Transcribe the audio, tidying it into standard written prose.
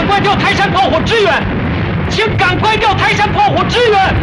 赶快调泰山炮火支援，请赶快调泰山炮火支援。